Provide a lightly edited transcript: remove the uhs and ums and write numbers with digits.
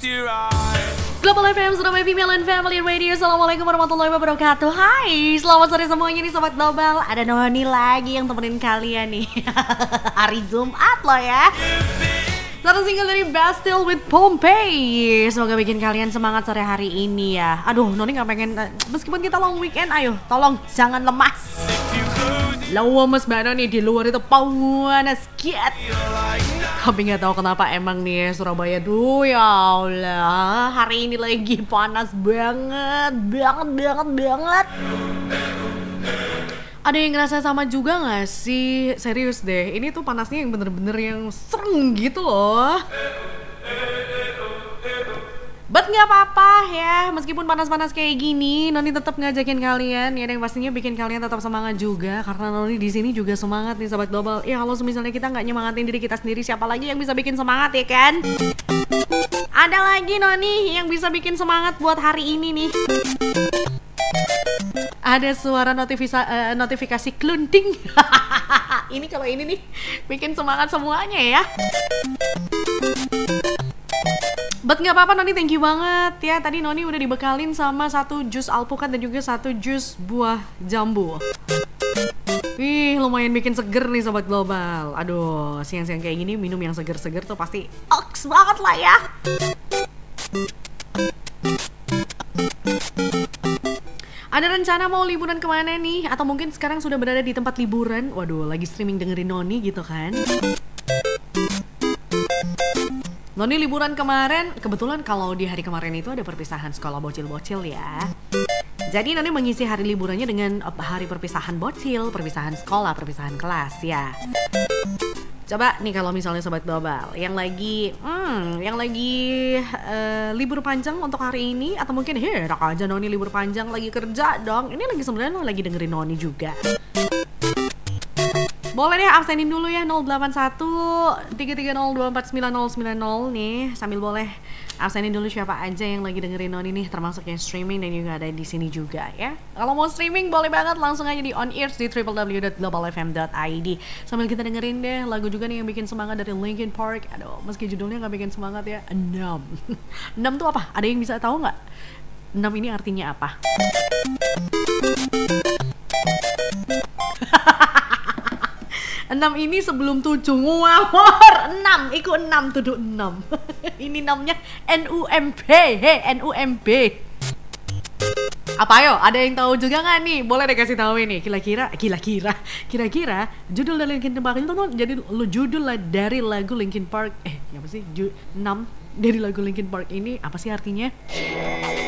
Global FM, Surabaya Female and Family Radio. Assalamualaikum warahmatullahi wabarakatuh. Hai, selamat sore semuanya nih Sobat Global. Ada Noni lagi yang temenin kalian nih. Hari Jumat loh ya. Satu single dari Bastille with Pompeii. Semoga bikin kalian semangat sore hari ini ya. Aduh, Noni gak pengen, meskipun kita long weekend, ayo tolong jangan lemas. Lemes banget nih di luar itu panas kiat. Tapi nggak tahu kenapa emang nih Surabaya, duh ya Allah, hari ini lagi panas banget. Ada yang ngerasa sama juga nggak sih? Serius deh, ini tuh panasnya yang bener-bener yang serem gitu loh. But nggak apa-apa ya, meskipun panas-panas kayak gini, Noni tetap ngajakin kalian ya, yang pastinya bikin kalian tetap semangat juga, karena Noni di sini juga semangat nih Sobat Global. Ya kalau misalnya kita nggak nyemangatin diri kita sendiri, siapa lagi yang bisa bikin semangat ya kan? Ada lagi Noni yang bisa bikin semangat buat hari ini nih. Ada suara notifikasi klunting. Ini kalau ini nih bikin semangat semuanya ya. But nggak apa-apa Noni, thank you banget ya. Tadi Noni udah dibekalin sama satu jus alpukat dan juga satu jus buah jambu. Wih, lumayan bikin seger nih Sobat Global. Aduh, siang-siang kayak gini minum yang seger-seger tuh pasti oks banget lah ya. Ada rencana mau liburan kemana nih? Atau mungkin sekarang sudah berada di tempat liburan? Waduh, lagi streaming dengerin Noni gitu kan? Noni liburan kemarin, kebetulan kalau di hari kemarin itu ada perpisahan sekolah bocil-bocil ya. Jadi Noni mengisi hari liburannya dengan hari perpisahan bocil, perpisahan sekolah, perpisahan kelas ya. Coba nih kalau misalnya Sobat Global yang lagi libur panjang untuk hari ini, atau mungkin enak aja Noni libur panjang lagi kerja dong. Ini lagi sebenarnya lagi dengerin Noni juga. Boleh deh absenin dulu ya 081 330249090 nih, sambil boleh absenin dulu siapa aja yang lagi dengerin Noni nih, termasuk yang streaming dan juga ada di sini juga ya. Kalau mau streaming boleh banget langsung aja di on ears di www.globalfm.id. Sambil kita dengerin deh lagu juga nih yang bikin semangat dari Linkin Park. Aduh, meski judulnya nggak bikin semangat ya. 6 tuh apa? Ada yang bisa tahu nggak? 6 ini artinya apa? 6 ini sebelum 7 ngawur. 6, iku 6 tuduh 6. Ini namanya NUMB, NUMB. Apa yo? Ada yang tahu juga nggak nih? Boleh deh kasih tahu ini. Kira-kira judul dari Linkin Park itu tuh jadi judul dari lagu Linkin Park. Apa sih? 6 dari lagu Linkin Park ini apa sih artinya?